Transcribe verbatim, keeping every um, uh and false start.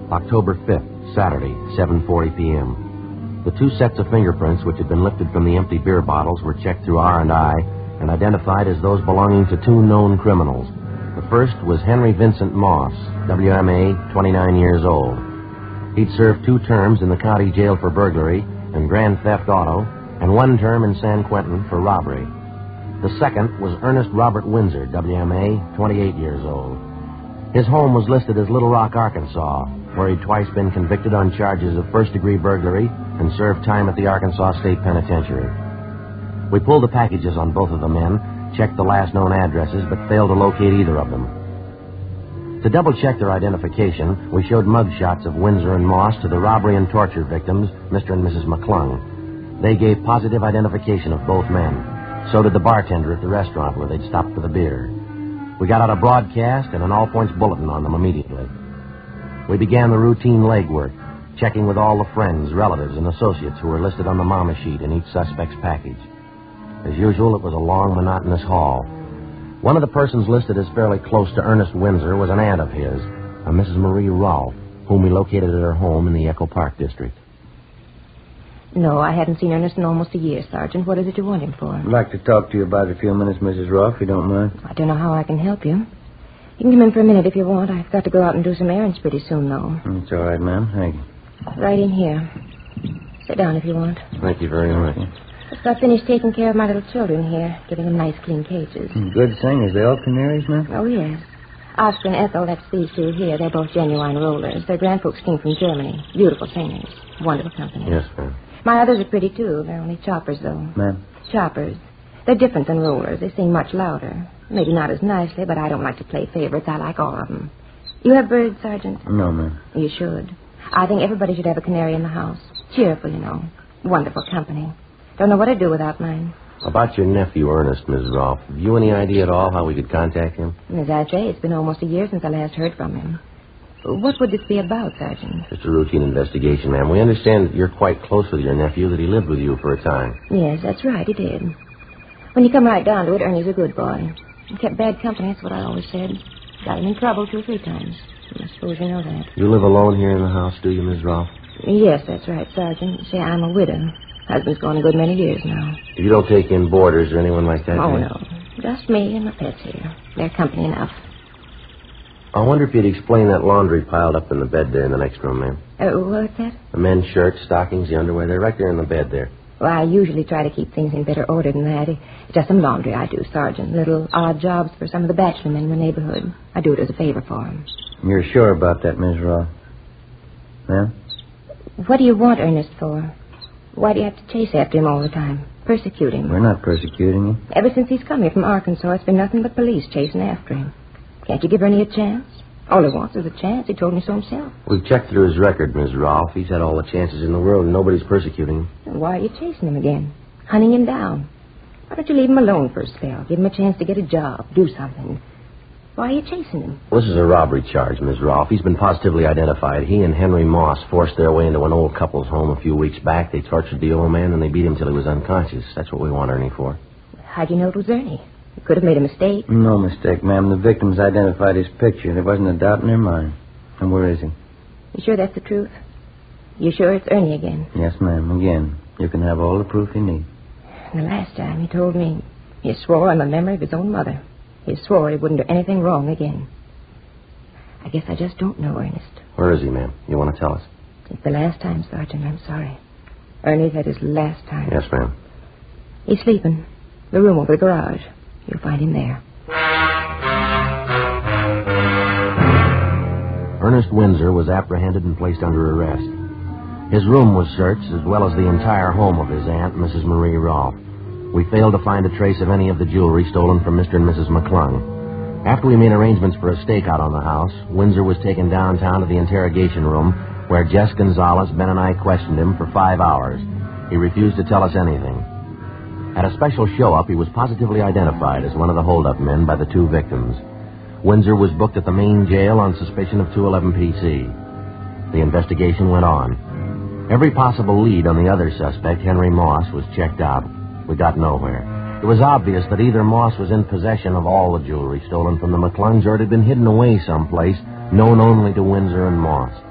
October fifth, Saturday, seven forty p.m. The two sets of fingerprints which had been lifted from the empty beer bottles were checked through R and I and identified as those belonging to two known criminals. The first was Henry Vincent Moss, W M A, twenty-nine years old. He'd served two terms in the county jail for burglary and grand theft auto, and one term in San Quentin for robbery. The second was Ernest Robert Windsor, W M A, twenty-eight years old. His home was listed as Little Rock, Arkansas, where he'd twice been convicted on charges of first-degree burglary and served time at the Arkansas State Penitentiary. We pulled the packages on both of the men, checked the last known addresses, but failed to locate either of them. To double-check their identification, we showed mug shots of Windsor and Moss to the robbery and torture victims, Mister and Missus McClung. They gave positive identification of both men. So did the bartender at the restaurant where they'd stopped for the beer. We got out a broadcast and an all-points bulletin on them immediately. We began the routine legwork, checking with all the friends, relatives, and associates who were listed on the mama sheet in each suspect's package. As usual, it was a long, monotonous haul. One of the persons listed as fairly close to Ernest Windsor was an aunt of his, a Missus Marie Rolfe, whom we located at her home in the Echo Park district. No, I haven't seen Ernest in almost a year, Sergeant. What is it you want him for? I'd like to talk to you about it a few minutes, Missus Rolfe, if you don't mind. I don't know how I can help you. You can come in for a minute if you want. I've got to go out and do some errands pretty soon, though. It's all right, ma'am. Thank you. Right in here. Sit down if you want. Thank you very much. Just got finished taking care of my little children here, giving them nice, clean cages. Good singers. They all canaries, ma'am? Oh, yes. Oscar and Ethel, that's these two here. They're both genuine rollers. Their grandfolks came from Germany. Beautiful singers. Wonderful company. Yes, ma'am. My others are pretty, too. They're only choppers, though. Ma'am? Choppers. They're different than rollers. They sing much louder. Maybe not as nicely, but I don't like to play favorites. I like all of them. You have birds, Sergeant? No, ma'am. You should. I think everybody should have a canary in the house. Cheerful, you know. Wonderful company. Don't know what I'd do without mine. About your nephew, Ernest, Miss Rolfe. Have you any idea at all how we could contact him? As I say, it's been almost a year since I last heard from him. What would this be about, Sergeant? Just a routine investigation, ma'am. We understand that you're quite close with your nephew, that he lived with you for a time. Yes, that's right, he did. When you come right down to it, Ernie's a good boy. He kept bad company, that's what I always said. Got him in trouble two or three times. I suppose you know that. You live alone here in the house, do you, Miss Rolfe? Yes, that's right, Sergeant. See, I'm a widow. Husband's gone a good many years now. You don't take in boarders or anyone like that? Oh, do you? no. Just me and my pets here. They're company enough. I wonder if you'd explain that laundry piled up in the bed there in the next room, ma'am. Uh, what's that? The men's shirts, stockings, the underwear, they're right there in the bed there. Well, I usually try to keep things in better order than that. It's just some laundry I do, Sergeant. Little odd jobs for some of the bachelor men in the neighborhood. I do it as a favor for them. You're sure about that, Miss Rolfe? Ma'am? What do you want Ernest for? Why do you have to chase after him all the time? Persecute him? We're not persecuting you. Ever since he's come here from Arkansas, it's been nothing but police chasing after him. Can't you give Ernie a chance? All he wants is a chance. He told me so himself. We've checked through his record, Miss Rolfe. He's had all the chances in the world, and nobody's persecuting him. Then why are you chasing him again? Hunting him down? Why don't you leave him alone for a spell? Give him a chance to get a job, do something. Why are you chasing him? This is a robbery charge, Miss Rolfe. He's been positively identified. He and Henry Moss forced their way into an old couple's home a few weeks back. They tortured the old man, and they beat him till he was unconscious. That's what we want Ernie for. How'd you know it was Ernie? You could have made a mistake. No mistake, ma'am. The victims identified his picture. There wasn't a doubt in their mind. And where is he? You sure that's the truth? You sure it's Ernie again? Yes, ma'am. Again. You can have all the proof you need. And the last time he told me he swore on the memory of his own mother. He swore he wouldn't do anything wrong again. I guess I just don't know Ernest. Where is he, ma'am? You want to tell us? It's the last time, Sergeant. I'm sorry. Ernie's had his last time. Yes, ma'am. He's sleeping. The room over the garage. You'll find him there. Ernest Windsor was apprehended and placed under arrest. His room was searched, as well as the entire home of his aunt, Missus Marie Rolfe. We failed to find a trace of any of the jewelry stolen from Mister and Missus McClung. After we made arrangements for a stakeout on the house, Windsor was taken downtown to the interrogation room, where Jess Gonzalez, Ben, and I questioned him for five hours. He refused to tell us anything. At a special show-up, he was positively identified as one of the hold-up men by the two victims. Windsor was booked at the main jail on suspicion of two eleven P C. The investigation went on. Every possible lead on the other suspect, Henry Moss, was checked out. We got nowhere. It was obvious that either Moss was in possession of all the jewelry stolen from the McClungs, or it had been hidden away someplace known only to Windsor and Moss.